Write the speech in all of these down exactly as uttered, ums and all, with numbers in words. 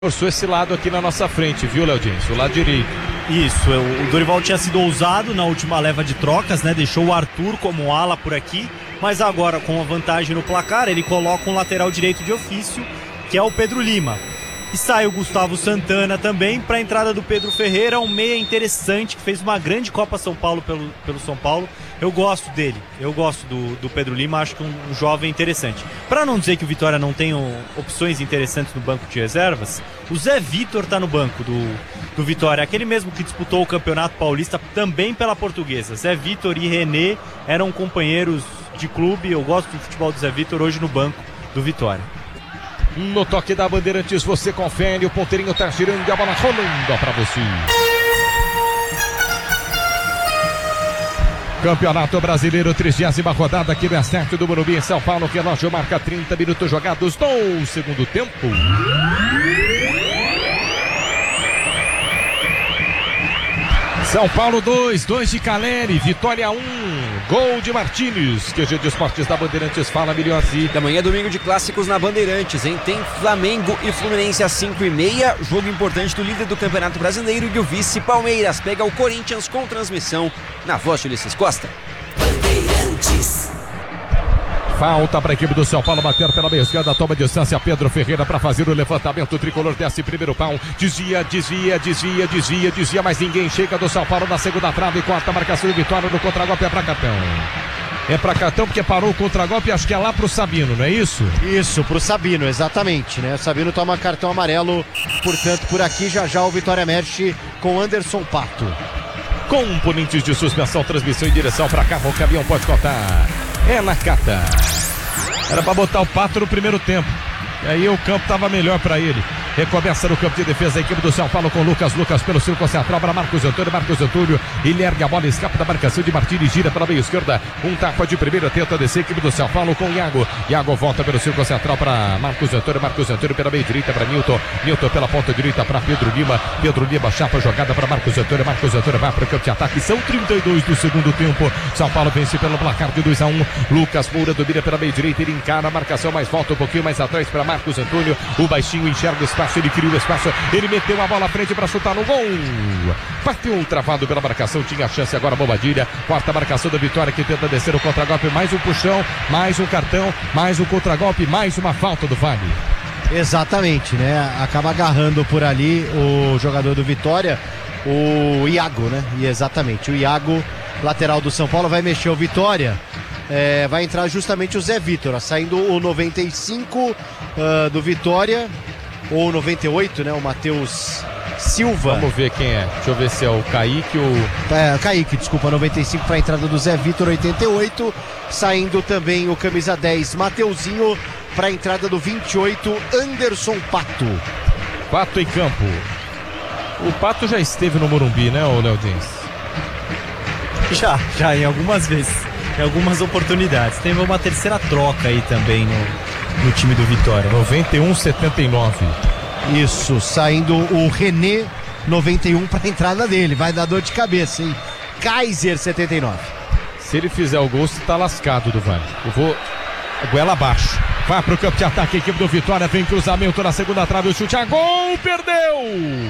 Forçou esse lado aqui na nossa frente, viu, Léo Diniz? O lado direito. Isso, o Dorival tinha sido ousado na última leva de trocas, né? Deixou o Arthur como ala por aqui, mas agora com a vantagem no placar, ele coloca um lateral direito de ofício, que é o Pedro Lima. E sai o Gustavo Santana também para a entrada do Pedro Ferreira, um meia interessante que fez uma grande Copa São Paulo pelo, pelo São Paulo. Eu gosto dele, eu gosto do, do Pedro Lima, acho que um, um jovem interessante. Para não dizer que o Vitória não tem um, opções interessantes no banco de reservas, o Zé Vitor tá no banco do, do Vitória, aquele mesmo que disputou o Campeonato Paulista também pela Portuguesa. Zé Vitor e René eram companheiros de clube, eu gosto do futebol do Zé Vitor hoje no banco do Vitória. No toque da Bandeirantes você confere, o ponteirinho tá girando e a bola rolando pra você. Campeonato Brasileiro, trigésima rodada aqui no Estádio do Morumbi em São Paulo. O relógio marca trinta minutos jogados no segundo tempo. São Paulo dois, dois de Caleri, Vitória um, gol de Martínez. Que Q G de Esportes da Bandeirantes, fala Milhões. Da manhã, domingo de clássicos na Bandeirantes, hein? Tem Flamengo e Fluminense às cinco e meia, jogo importante do líder do Campeonato Brasileiro e o vice Palmeiras pega o Corinthians com transmissão na voz de Ulisses Costa. Bandeirantes. Falta para a equipe do São Paulo bater pela meia esquerda, toma distância Pedro Ferreira para fazer o levantamento. O tricolor desce primeiro pau, desvia, desvia, desvia, desvia, desvia, mas ninguém chega do São Paulo na segunda trave e quarta marcação de Vitória no contra-golpe. É para cartão. É para cartão porque parou o contra-golpe, acho que é lá pro Sabino, não é isso? Isso, pro Sabino, exatamente, né? O Sabino toma cartão amarelo, portanto por aqui já já o Vitória mexe com Anderson Pato. Componentes de suspensão, transmissão em direção para cá, o caminhão pode contar. É na Cata. Era para botar o Pato no primeiro tempo. E aí o campo estava melhor para ele. Recomeça no campo de defesa a equipe do São Paulo com Lucas. Lucas pelo círculo central para Marcos Antônio. Marcos Antônio, ele ergue a bola, escapa da marcação de Martínez, gira pela meia esquerda. Um tapa de primeira, tenta descer a equipe do São Paulo com Iago. Iago volta pelo círculo central para Marcos Antônio. Marcos Antônio pela meia direita para Nilton. Nilton pela ponta direita para Pedro Lima. Pedro Lima chapa jogada para Marcos Antônio. Marcos Antônio vai para o campo de ataque. São trinta e dois do segundo tempo. São Paulo vence pelo placar de dois a um. Lucas Moura domina pela meia direita. Ele encara a marcação, mas volta um pouquinho mais atrás para Marcos Antônio. O baixinho enxerga o espaço, ele cria o espaço. Ele meteu a bola à frente para chutar no gol. Bateu travado pela marcação, tinha chance agora Bobadilha. Quarta marcação da Vitória que tenta descer o contra-golpe. Mais um puxão, mais um cartão, mais um contra-golpe, mais uma falta do Vale. Exatamente, né? Acaba agarrando por ali o jogador do Vitória, o Iago, né? E exatamente, o Iago, lateral do São Paulo, vai mexer o Vitória. É, vai entrar justamente o Zé Vitor, saindo o noventa e cinco uh, do Vitória, ou noventa e oito, né? O Matheus Silva. Vamos ver quem é. Deixa eu ver se é o Kaique ou... É, Kaique, desculpa, noventa e cinco para a entrada do Zé Vitor, oitenta e oito. Saindo também o camisa dez, Mateuzinho, para a entrada do vinte e oito, Anderson Pato. Pato em campo. O Pato já esteve no Morumbi, né, o Léo Diniz? Já, já, em algumas vezes, em algumas oportunidades. Teve uma terceira troca aí também no, no time do Vitória. noventa e um, setenta e nove. Isso, saindo o René, noventa e um para a entrada dele. Vai dar dor de cabeça, hein? Kaiser, setenta e nove. Se ele fizer o gol, você tá lascado do Vale. Eu vou goela abaixo. Vai pro campo de ataque, a equipe do Vitória. Vem cruzamento na segunda trave, o chute a gol, perdeu!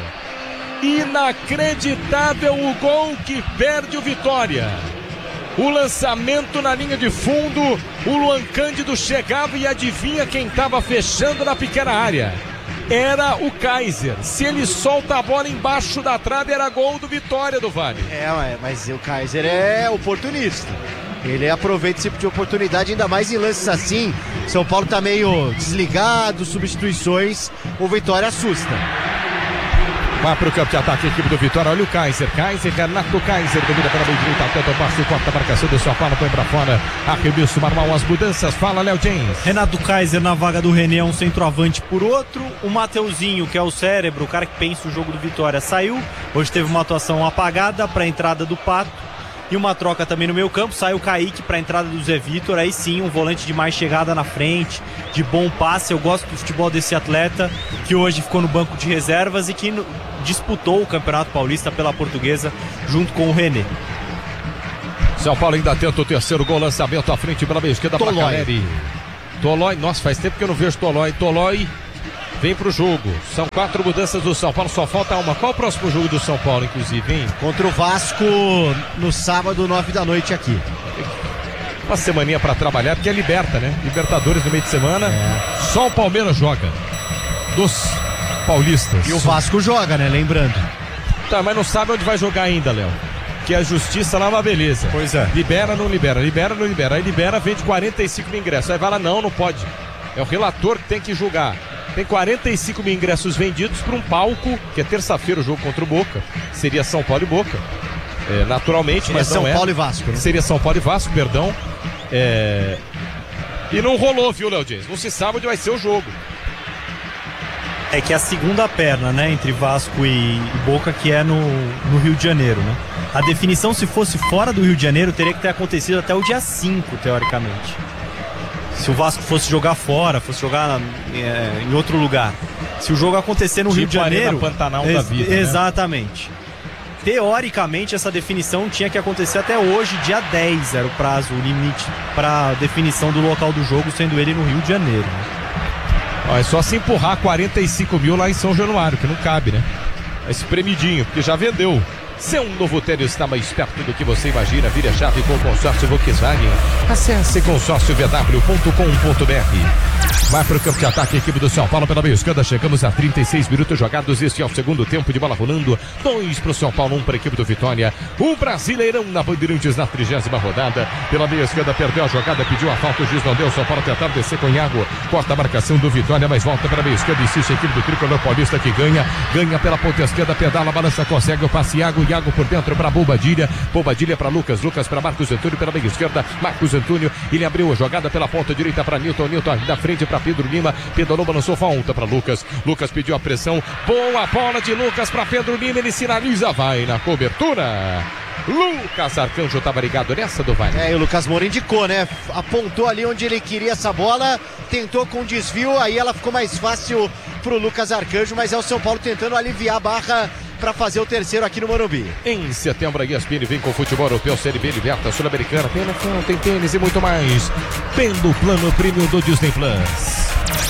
Inacreditável o gol que perde o Vitória. O lançamento na linha de fundo, o Luan Cândido chegava e adivinha quem estava fechando na pequena área? Era o Kaiser. Se ele solta a bola embaixo da trave, era gol do Vitória do Vale. É, mas o Kaiser é oportunista. Ele aproveita esse tipo de oportunidade, ainda mais em lances assim. São Paulo tá meio desligado, substituições, o Vitória assusta. Vai pro campo de ataque, a equipe do Vitória. Olha o Kaiser, Kaiser, Renato Kaiser, domina pela meia direita, tenta o passe, corta a marcação do São Paulo, põe pra fora. Arremesso manual, as mudanças, fala Léo James. Renato Kaiser na vaga do René, um centroavante por outro. O Mateuzinho, que é o cérebro, o cara que pensa o jogo do Vitória, saiu. Hoje teve uma atuação apagada pra entrada do Pato. E uma troca também no meio campo, sai o Kaique para a entrada do Zé Vitor, aí sim um volante de mais chegada na frente, de bom passe. Eu gosto do futebol desse atleta, que hoje ficou no banco de reservas e que disputou o Campeonato Paulista pela Portuguesa, junto com o René. São Paulo ainda tenta o terceiro gol, lançamento à frente pela meia esquerda para Caleri. Tolói, nossa, faz tempo que eu não vejo Tolói. Tolói vem pro jogo. São quatro mudanças do São Paulo, só falta uma. Qual o próximo jogo do São Paulo, inclusive, hein? Contra o Vasco no sábado, nove da noite aqui. Uma semaninha pra trabalhar, porque é liberta, né? Libertadores no meio de semana. É. Só o Palmeiras joga. Dos paulistas. E o Vasco joga, né? Lembrando. Tá, mas não sabe onde vai jogar ainda, Léo. Que a justiça lá é uma beleza. Pois é. Libera, não libera, libera, não libera. Aí libera, vende quarenta e cinco mil ingressos. Aí vai lá, não, não pode. É o relator que tem que julgar. Tem quarenta e cinco mil ingressos vendidos para um palco, que é terça-feira o jogo contra o Boca. Seria São Paulo e Boca. É, naturalmente, Seria mas São não é. Paulo e Vasco, né? Seria São Paulo e Vasco, perdão. É... E não rolou, viu, Léo Dias? Não se sabe onde vai ser o jogo. É que a segunda perna, né, entre Vasco e Boca, que é no, no Rio de Janeiro, né? A definição, se fosse fora do Rio de Janeiro, teria que ter acontecido até o dia cinco, teoricamente. Se o Vasco fosse jogar fora, fosse jogar é, em outro lugar. Se o jogo acontecer no tipo Rio de Janeiro... Pantanal da vida, exatamente. Né? Teoricamente, essa definição tinha que acontecer até hoje, dia dez, era o prazo, o limite para definição do local do jogo, sendo ele no Rio de Janeiro. Né? Ó, é só se empurrar quarenta e cinco mil lá em São Januário, que não cabe, né? É espremidinho, porque já vendeu. Seu novo tênis está mais perto do que você imagina. Vire a chave com o consórcio Volkswagen. Acesse consórcio v w ponto com ponto b r. Vai para o campo de ataque, equipe do São Paulo pela meia esquerda. Chegamos a trinta e seis minutos jogados. Este é o segundo tempo de bola rolando. Dois para o São Paulo, um para a equipe do Vitória. O Brasileirão na Bandeirantes na trigésima rodada. Pela meia esquerda perdeu a jogada, pediu a falta. O juiz não deu. São Paulo tentando descer com Iago. Corta a marcação do Vitória, mas volta para a meia esquerda. Insiste a equipe do Tricolor Paulista que ganha. Ganha pela ponta esquerda, pedala, balança, consegue o passe. Iago, Iago por dentro para Bobadilha. Bobadilha para Lucas. Lucas para Marcos Antônio pela meia esquerda. Marcos Antônio, ele abriu a jogada pela ponta direita para Nilton. Nilton da frente para Pedro Lima. Pedalou, balançou, falta para Lucas. Lucas pediu a pressão. Boa bola de Lucas para Pedro Lima. Ele sinaliza, vai na cobertura. Lucas Arcanjo estava ligado nessa do Vale. É, e o Lucas Moura indicou, né? Apontou ali onde ele queria essa bola, tentou com desvio, aí ela ficou mais fácil pro Lucas Arcanjo, mas é o São Paulo tentando aliviar a barra para fazer o terceiro aqui no Morumbi. Em setembro, a E S P N vem com o futebol europeu, Série B, Liberta, Sul-Americana, tem NFL, tem tênis e muito mais. Pelo plano premium do Disney Plus.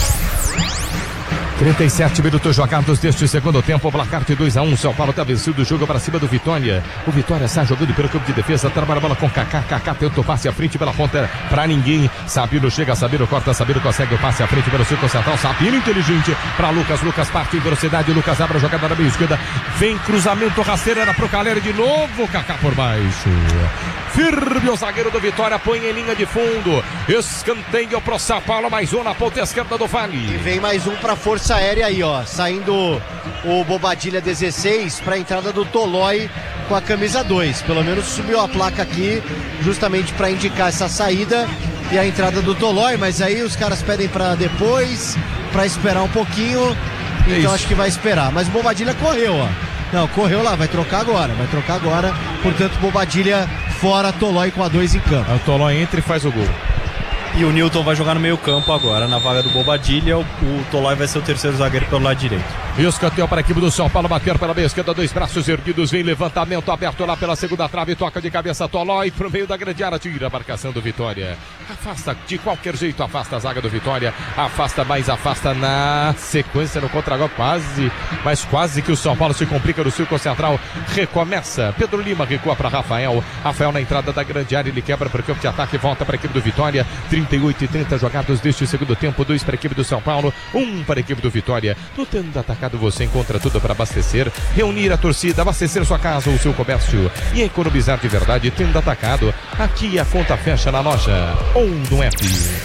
trinta e sete minutos jogados deste segundo tempo, o placar de dois a um, São Paulo está vencido o jogo para cima do Vitória. O Vitória sai jogando pelo campo de defesa, trabalha a bola com Kaká, Kaká tenta o passe à frente pela ponta para ninguém. Sabino chega, Sabino corta, Sabino consegue o passe à frente pelo círculo central, Sabino inteligente para Lucas, Lucas parte em velocidade, Lucas abre a jogada na meia esquerda, vem cruzamento rasteiro, era pro Calera de novo, Kaká por baixo. Firme o zagueiro do Vitória, põe em linha de fundo, escanteio pro São Paulo, mais um na ponta esquerda do Vale. E vem mais um para força aérea aí, ó, saindo o Bobadilha dezesseis para a entrada do Tolói com a camisa dois, pelo menos subiu a placa aqui justamente para indicar essa saída e a entrada do Tolói, mas aí os caras pedem para depois, para esperar um pouquinho, então é acho que vai esperar, mas o Bobadilha correu, ó, não, correu lá, vai trocar agora, vai trocar agora, portanto Bobadilha fora, Tolói com a dois em campo. O Tolói entra e faz o gol. E o Nilton vai jogar no meio campo agora, na vaga do Bobadilha. O, o Tolói vai ser o terceiro zagueiro pelo lado direito. Escanteio para a equipe do São Paulo, bater pela meia esquerda, dois braços erguidos, vem levantamento aberto lá pela segunda trave, toca de cabeça Tolói pro meio da grande área, tira a marcação do Vitória. Afasta de qualquer jeito, afasta a zaga do Vitória, afasta mais, afasta na sequência no contra-golpe, quase, mas quase que o São Paulo se complica no círculo central, recomeça, Pedro Lima recua para Rafael, Rafael na entrada da grande área, ele quebra para o campo de ataque, volta para a equipe do Vitória, trinta e oito e trinta jogados deste segundo tempo, dois para a equipe do São Paulo, um para a equipe do Vitória, lutando atacado você encontra tudo para abastecer, reunir a torcida, abastecer sua casa ou seu comércio e economizar de verdade, tendo atacado, aqui a conta fecha na loja ou no app.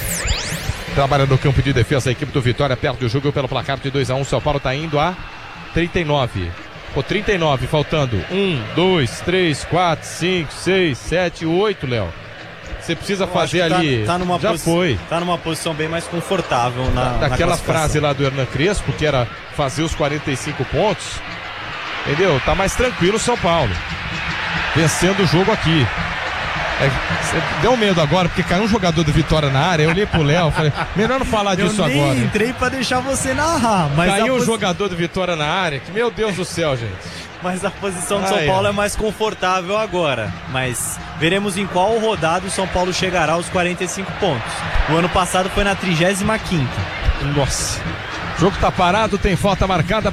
Trabalha no campo de defesa, a equipe do Vitória perde o jogo pelo placar de dois a um, São Paulo está indo a trinta e nove. Pô, trinta e nove, faltando um, dois, três, quatro, cinco, seis, sete, oito, Léo. Você precisa fazer ali. Tá, tá numa já foi. Tá numa posição bem mais confortável na. Daquela na frase lá do Hernan Crespo, que era fazer os quarenta e cinco pontos. Entendeu? Tá mais tranquilo o São Paulo. Vencendo o jogo aqui. É, deu medo agora, porque caiu um jogador do Vitória na área. Eu olhei pro Léo, falei, melhor não falar disso eu nem agora. Eu entrei pra deixar você narrar. Mas caiu um posi... jogador do Vitória na área, que meu Deus do céu, gente. Mas a posição do ah, São é. Paulo é mais confortável agora. Mas veremos em qual rodada o São Paulo chegará aos quarenta e cinco pontos. O ano passado foi na trigésima quinta. Nossa. O jogo tá parado, tem falta marcada